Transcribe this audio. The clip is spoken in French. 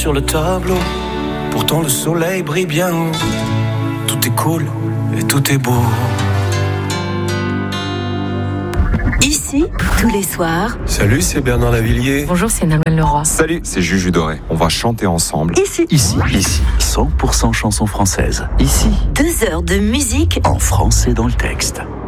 sur le tableau. Pourtant le soleil brille bien haut. Tout est cool et tout est beau. Ici, tous les soirs. Salut, c'est Bernard Lavillier. Bonjour, c'est Nolwenn Leroy. Salut, c'est Juju Doré. On va chanter ensemble. Ici. 100% chansons françaises. Ici, 2 heures de musique en français dans le texte.